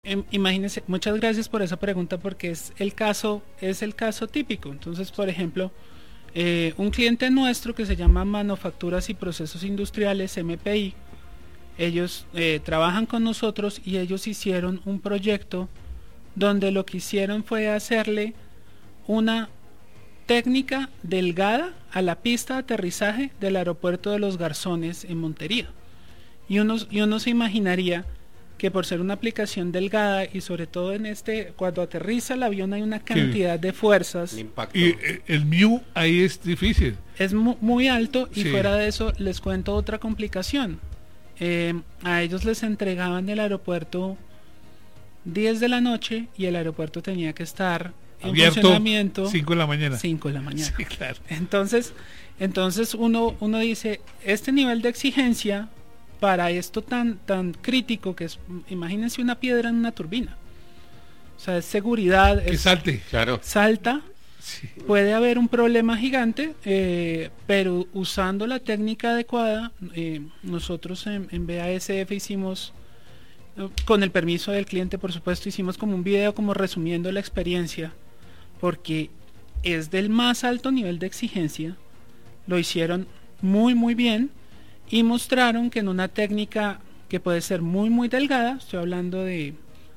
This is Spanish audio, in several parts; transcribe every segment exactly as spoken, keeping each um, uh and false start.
Em, Imagínense, muchas gracias por esa pregunta porque es el caso, es el caso típico. Entonces, por ejemplo, eh, un cliente nuestro que se llama Manufacturas y Procesos Industriales, M P I, ellos eh, trabajan con nosotros y ellos hicieron un proyecto donde lo que hicieron fue hacerle una técnica delgada a la pista de aterrizaje del aeropuerto de Los Garzones en Montería. Y uno, y uno se imaginaría que por ser una aplicación delgada y sobre todo en este, cuando aterriza el avión hay una cantidad sí. de fuerzas. Y eh, el M U ahí es difícil. Es mu muy alto y sí. fuera de eso les cuento otra complicación. Eh, a ellos les entregaban el aeropuerto diez de la noche y el aeropuerto tenía que estar en abierto funcionamiento cinco de la mañana. cinco de la mañana. Sí, claro. Entonces, entonces uno, uno dice, este nivel de exigencia para esto tan, tan crítico que es, imagínense una piedra en una turbina. O sea, es seguridad. Que es, salte. Claro. Salta. Sí. Puede haber un problema gigante, eh, pero usando la técnica adecuada, eh, nosotros en, en B A S F hicimos, eh, con el permiso del cliente por supuesto, hicimos como un video como resumiendo la experiencia, porque es del más alto nivel de exigencia, lo hicieron muy muy bien y mostraron que en una técnica que puede ser muy muy delgada, estoy hablando de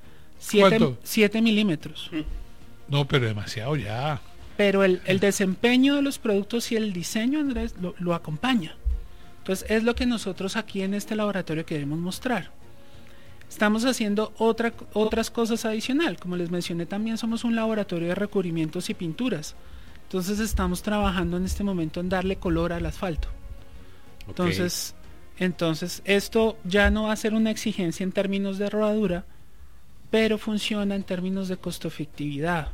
siete milímetros. No, pero demasiado ya. Pero el, el desempeño de los productos y el diseño, Andrés, lo, lo acompaña. Entonces es lo que nosotros aquí en este laboratorio queremos mostrar. Estamos haciendo otra, otras cosas adicional. Como les mencioné, también somos un laboratorio de recubrimientos y pinturas. Entonces estamos trabajando en este momento en darle color al asfalto. Okay. Entonces, entonces esto ya no va a ser una exigencia en términos de rodadura, pero funciona en términos de costo efectividad.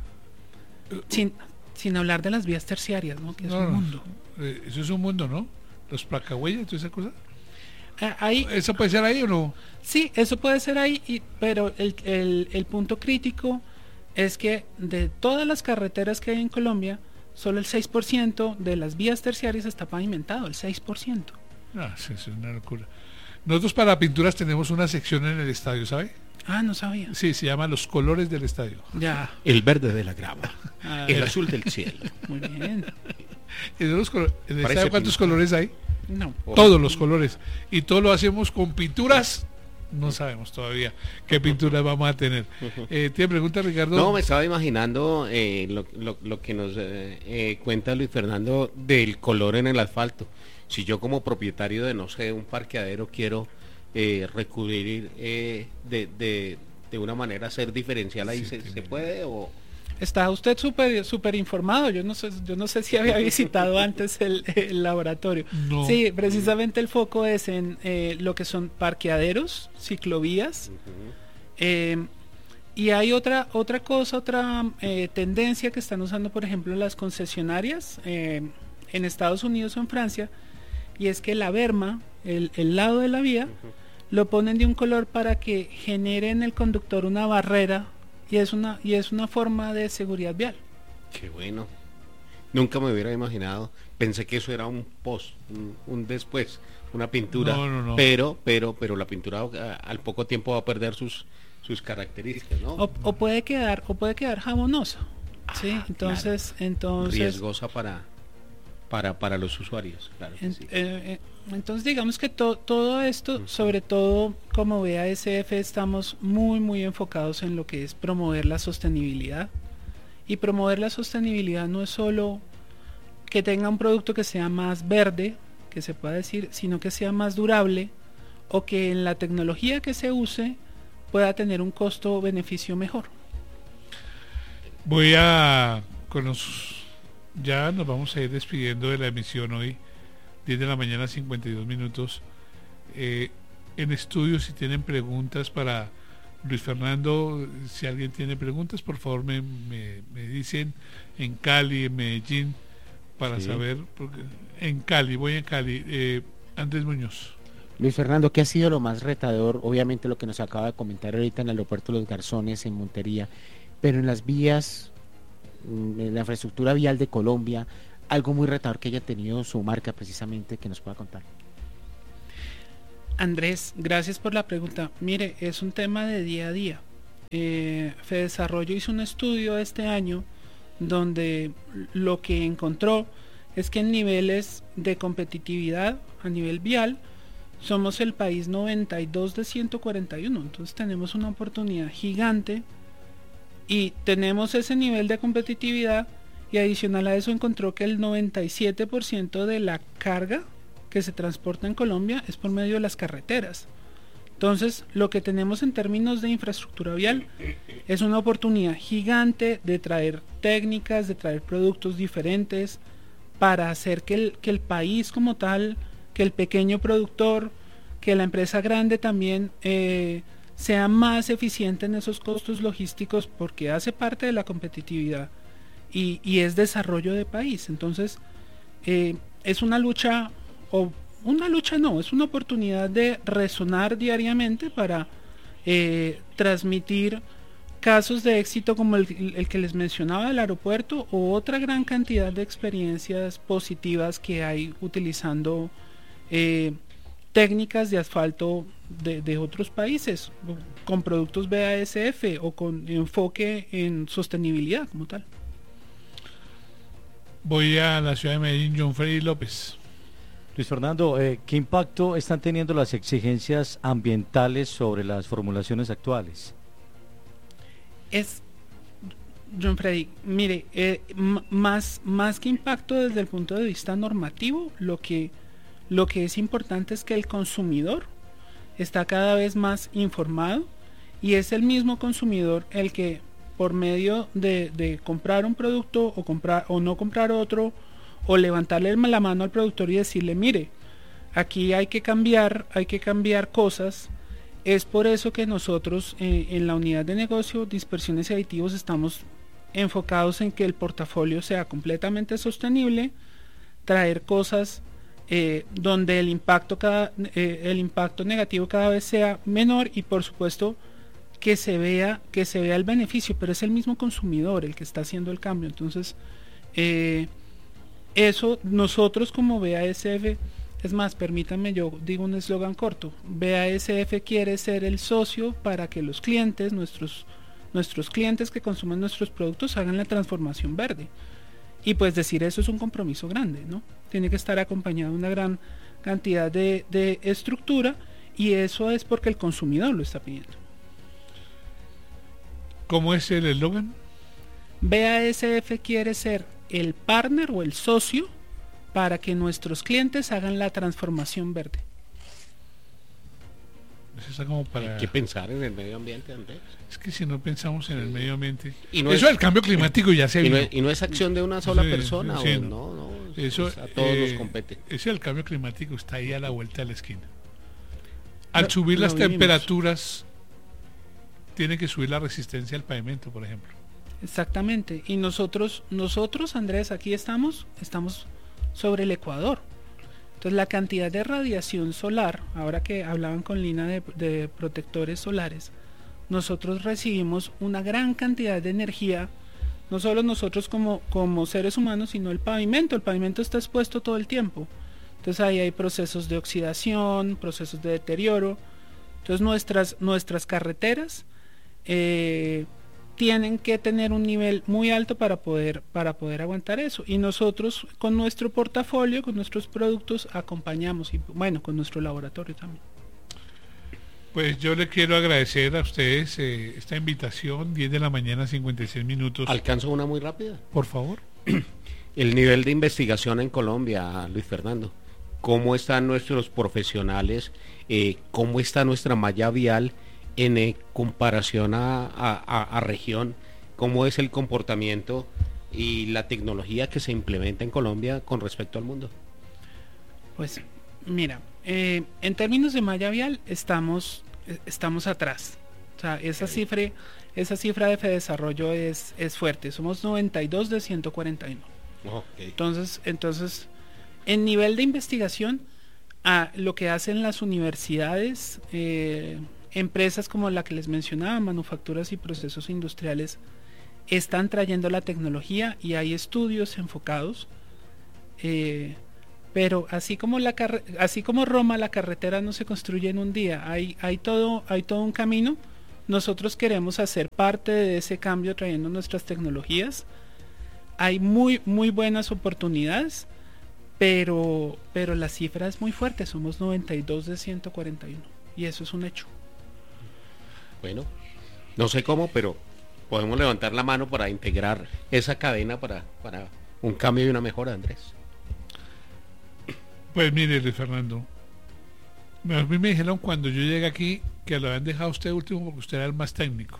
Sin, sin hablar de las vías terciarias, ¿no? Que es no, un mundo. Eh, eso es un mundo, ¿no? Los placahuellas, toda esa cosa. Eh, ahí, ¿Eso puede ser ahí o no? Sí, eso puede ser ahí, y, pero el, el, el punto crítico es que de todas las carreteras que hay en Colombia, solo el seis por ciento de las vías terciarias está pavimentado, el seis por ciento. Ah, sí, eso es una locura. Nosotros para pinturas tenemos una sección en el estadio, ¿sabe? Ah, no sabía. Sí, se llama Los Colores del Estadio. Ya. El verde de la grama, Ah, el azul del cielo. Muy bien. ¿En, los colo en el estadio cuántos pintura. colores hay? No. Todos los colores. Y todo lo hacemos con pinturas. No sabemos todavía qué pinturas vamos a tener. Eh, ¿Tiene pregunta, Ricardo? No, me estaba imaginando eh, lo, lo, lo que nos eh, eh, cuenta Luis Fernando del color en el asfalto. Si yo como propietario de, no sé, un parqueadero quiero eh, recubrir eh, de, de, de una manera ser diferencial, ahí sí, se, ¿se puede o...? Está usted súper súper informado. Yo no sé, yo no sé si había visitado antes el, el laboratorio. No. Sí, precisamente el foco es en eh, lo que son parqueaderos, ciclovías. Uh-huh. eh, y hay otra otra cosa, otra eh, tendencia que están usando, por ejemplo, las concesionarias eh, en Estados Unidos o en Francia, y es que la berma, el, el lado de la vía, uh-huh, lo ponen de un color para que genere en el conductor una barrera. Y es una y es una forma de seguridad vial. Qué bueno. Nunca me hubiera imaginado. Pensé que eso era un post, un, un después, una pintura. No, no, no. Pero, pero, pero la pintura a, al poco tiempo va a perder sus sus características, ¿no? O, o puede quedar, o puede quedar jabonosa. Ah, sí, entonces, claro. entonces. Riesgosa para para para los usuarios, claro. Que en, sí. eh, entonces digamos que to, todo esto, uh-huh, sobre todo como B A S F, estamos muy muy enfocados en lo que es promover la sostenibilidad. Y promover la sostenibilidad no es solo que tenga un producto que sea más verde, que se pueda decir, sino que sea más durable, o que en la tecnología que se use pueda tener un costo-beneficio mejor. Voy a con los ya nos vamos a ir despidiendo de la emisión hoy, diez de la mañana, cincuenta y dos minutos. Eh, en estudio, si tienen preguntas para Luis Fernando, si alguien tiene preguntas, por favor me, me, me dicen en Cali, en Medellín, para sí. saber, porque en Cali, voy en Cali. Eh, Andrés Muñoz. Luis Fernando, ¿qué ha sido lo más retador? Obviamente lo que nos acaba de comentar ahorita en el aeropuerto de Los Garzones, en Montería, pero en las vías, en la infraestructura vial de Colombia, algo muy retador que haya tenido su marca precisamente, que nos pueda contar. Andrés, gracias por la pregunta. Mire, es un tema de día a día. eh, Fedesarrollo hizo un estudio este año donde lo que encontró es que en niveles de competitividad a nivel vial somos el país noventa y dos de ciento cuarenta y uno, entonces tenemos una oportunidad gigante y tenemos ese nivel de competitividad, y adicional a eso encontró que el noventa y siete por ciento de la carga que se transporta en Colombia es por medio de las carreteras. Entonces, lo que tenemos en términos de infraestructura vial es una oportunidad gigante de traer técnicas, de traer productos diferentes para hacer que el, que el país como tal, que el pequeño productor, que la empresa grande también eh, sea más eficiente en esos costos logísticos, porque hace parte de la competitividad y, y es desarrollo de país. Entonces, eh, es una lucha o Una lucha no, es una oportunidad de resonar diariamente para eh, transmitir casos de éxito como el, el que les mencionaba del aeropuerto, o otra gran cantidad de experiencias positivas que hay utilizando eh, técnicas de asfalto de, de otros países, con productos B A S F o con enfoque en sostenibilidad como tal. Voy a la ciudad de Medellín, John Freddy López. Luis Fernando, eh, ¿qué impacto están teniendo las exigencias ambientales sobre las formulaciones actuales? Es, John Freddy, mire, eh, más, más que impacto desde el punto de vista normativo, lo que, lo que es importante es que el consumidor está cada vez más informado, y es el mismo consumidor el que, por medio de, de comprar un producto o comprar o no comprar otro, o levantarle la mano al productor y decirle, mire, aquí hay que cambiar, hay que cambiar cosas. Es por eso que nosotros eh, en la unidad de negocio, dispersiones y aditivos, estamos enfocados en que el portafolio sea completamente sostenible, traer cosas eh, donde el impacto, cada, eh, el impacto negativo cada vez sea menor, y por supuesto que se vea, que se vea el beneficio, pero es el mismo consumidor el que está haciendo el cambio. Entonces, eh, eso nosotros como B A S F, es más, permítanme, yo digo un eslogan corto: B A S F quiere ser el socio para que los clientes, nuestros, nuestros clientes que consumen nuestros productos, hagan la transformación verde. Y pues decir eso es un compromiso grande, ¿no? Tiene que estar acompañado de una gran cantidad de, de estructura, y eso es porque el consumidor lo está pidiendo. ¿Cómo es el eslogan? B A S F quiere ser el partner o el socio para que nuestros clientes hagan la transformación verde. Eso como para... Hay que pensar en el medio ambiente, Andrés. Es que si no pensamos en el medio ambiente... Y no eso es, del cambio climático ya se y vio. no, es, y no es acción de una sola Sí, persona. sí, o, no. no, no, Eso, a todos eh, nos compete. Eso del cambio climático está ahí a la vuelta de la esquina. Al Lo- subir lo las vivimos. temperaturas, tiene que subir la resistencia al pavimento, por ejemplo. Exactamente. Y nosotros, nosotros, Andrés, aquí estamos, estamos sobre el Ecuador. Entonces la cantidad de radiación solar, ahora que hablaban con Lina de, de protectores solares, nosotros recibimos una gran cantidad de energía, no solo nosotros como, como seres humanos, sino el pavimento. El pavimento está expuesto todo el tiempo. Entonces ahí hay procesos de oxidación, procesos de deterioro. Entonces nuestras, nuestras carreteras eh, tienen que tener un nivel muy alto para poder, para poder aguantar eso. Y nosotros con nuestro portafolio, con nuestros productos, acompañamos, y bueno, con nuestro laboratorio también. Pues yo le quiero agradecer a ustedes eh, esta invitación, diez de la mañana, cincuenta y seis minutos. ¿Alcanzo una muy rápida? Por favor. El nivel de investigación en Colombia, Luis Fernando. ¿Cómo están nuestros profesionales? Eh, ¿Cómo está nuestra malla vial en eh, comparación a, a, a, a región? ¿Cómo es el comportamiento y la tecnología que se implementa en Colombia con respecto al mundo? Pues mira, eh, en términos de malla vial estamos, eh, estamos atrás. O sea, esa cifra, esa cifra de Fedesarrollo es, es fuerte. Somos noventa y dos de ciento cuarenta y uno. Okay. Entonces, entonces, en nivel de investigación, a lo que hacen las universidades, eh, empresas como la que les mencionaba, manufacturas y procesos industriales, están trayendo la tecnología y hay estudios enfocados. Eh, pero así como la carre- así como Roma, la carretera no se construye en un día. Hay, hay todo, hay todo un camino. nosotros queremos hacer parte de ese cambio trayendo nuestras tecnologías. Hay muy, muy buenas oportunidades, pero, pero la cifra es muy fuerte, somos noventa y dos de ciento cuarenta y uno, y eso es un hecho. Bueno, no sé cómo, pero podemos levantar la mano para integrar esa cadena para, para un cambio y una mejora, Andrés. Pues mire, Luis Fernando, a mí me dijeron cuando yo llegué aquí que lo habían dejado a usted último porque usted era el más técnico.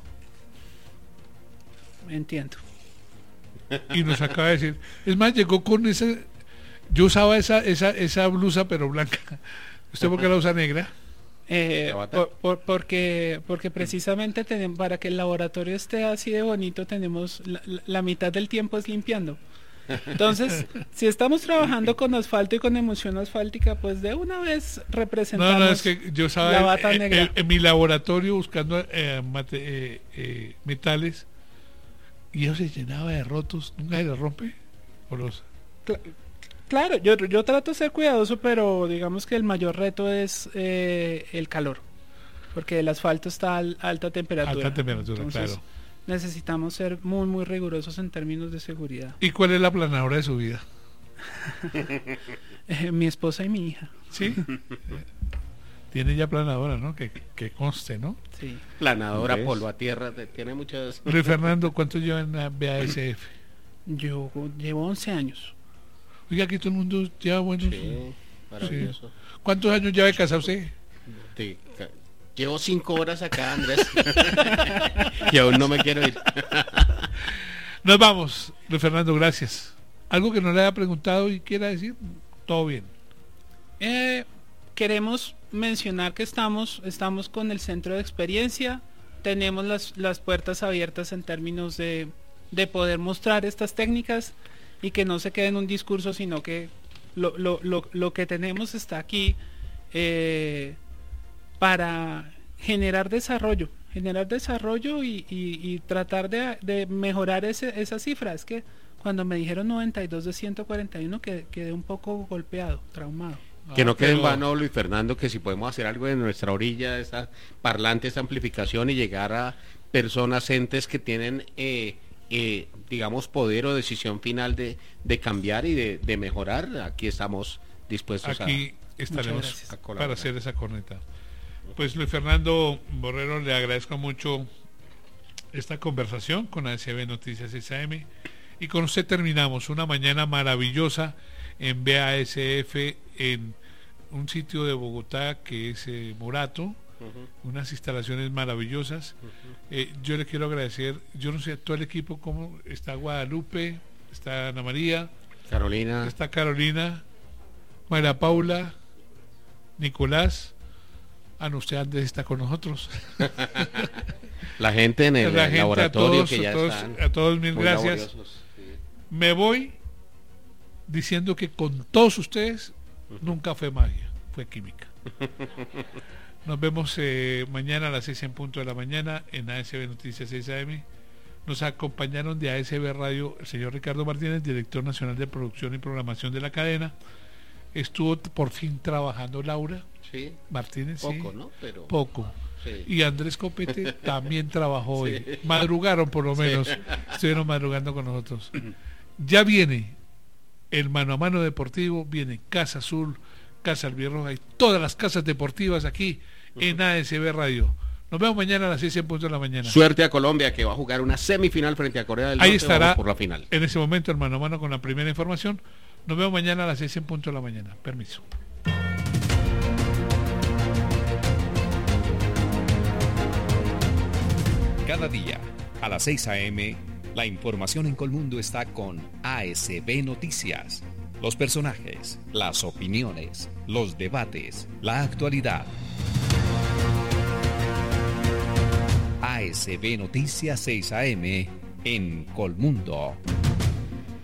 Entiendo. Y nos acaba de decir, es más, llegó con ese, yo usaba esa esa esa blusa pero blanca. ¿Usted por qué la usa negra? Eh, por, por, porque porque precisamente tenemos, para que el laboratorio esté así de bonito, tenemos la, la, la mitad del tiempo es limpiando. Entonces, si estamos trabajando con asfalto y con emulsión asfáltica, pues de una vez representamos. No, no, es que yo estaba la bata en, negra. en, en mi laboratorio buscando eh, mate, eh, eh, metales y eso se llenaba de rotos. ¿Nunca se le rompe? ¿O los... Cla- claro, yo, yo trato de ser cuidadoso, pero digamos que el mayor reto es eh, el calor, porque el asfalto está a alta temperatura. Alta temperatura, Entonces, claro. necesitamos ser muy, muy rigurosos en términos de seguridad. ¿Y cuál es la planadora de su vida? eh, mi esposa y mi hija. ¿Sí? Tiene ya planadora, ¿no? Que, que conste, ¿no? Sí. Planadora, ¿Ves? polvo a tierra, te- tiene muchas... Luis Fernando, ¿cuánto lleva en la B A S F? Yo llevo once años. Oiga, aquí todo el mundo lleva buenos... Sí, maravilloso. ¿Cuántos años lleva de casado usted? Te- ca- Llevo cinco horas acá, Andrés. Y aún no me quiero ir. Nos vamos, Luis Fernando, gracias. ¿Algo que no le haya preguntado y quiera decir? Todo bien. Eh, queremos mencionar que estamos, estamos con el centro de experiencia, tenemos las, las puertas abiertas en términos de, de poder mostrar estas técnicas y que no se quede en un discurso, sino que lo, lo, lo, lo que tenemos está aquí eh, para generar desarrollo, generar desarrollo y, y, y tratar de, de mejorar ese, esa cifra. Es que cuando me dijeron noventa y dos de ciento cuarenta y uno quedé, quedé un poco golpeado, traumado. Que no Ah, quede en pero- vano, Luis Fernando, que si podemos hacer algo en nuestra orilla, esa parlante, esa amplificación y llegar a personas, entes que tienen, eh, eh, digamos, poder o decisión final de, de cambiar y de, de mejorar, aquí estamos dispuestos Aquí a, estaremos gracias. a colaborar. para hacer esa corneta. Pues Luis Fernando Borrero, le agradezco mucho esta conversación con A S B Noticias seis A M y con usted terminamos una mañana maravillosa en B A S F, en un sitio de Bogotá que es eh, Morato, Ujú. unas instalaciones maravillosas. Eh, yo le quiero agradecer, yo no sé, todo el equipo, cómo está Guadalupe, está Ana María, Carolina, está Carolina, María Paula, Nicolás. Ah, no, usted Andrés está con nosotros. la gente en el La gente, a laboratorio todos, que ya a todos, están a todos mil muy gracias. laboriosos, sí. Me voy diciendo que con todos ustedes nunca fue magia, fue química. Nos vemos eh, mañana a las seis en punto de la mañana en A S B Noticias seis A M. Nos acompañaron de A S B Radio el señor Ricardo Martínez, director nacional de producción y programación de la cadena. Estuvo por fin trabajando Laura Sí, Martínez, poco, sí, ¿no? Pero poco. sí. Y Andrés Copete también trabajó hoy. Sí. Madrugaron por lo menos. Estuvieron madrugando con nosotros. Ya viene el mano a mano deportivo, viene Casa Azul, Casa Albirroja y todas las casas deportivas aquí en A S B Radio. Nos vemos mañana a las seis en punto de la mañana. Suerte a Colombia, que va a jugar una semifinal frente a Corea del Ahí Norte. estará Vamos por la final. en ese momento el mano a mano con la primera información. Nos vemos mañana a las seis en punto de la mañana. Permiso. Cada día, a las seis A M, la información en Colmundo está con A S B Noticias. Los personajes, las opiniones, los debates, la actualidad. A S B Noticias seis A M en Colmundo.